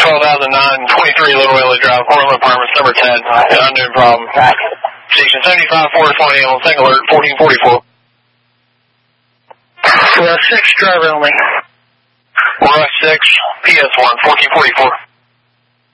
12,009, 23 Little Willie Drive, Portland Apartments, number 10. Unknown problem. Station 75, 420 on single alert, 1444. Rush 6, driver only. Rush 6, PS1, 1444.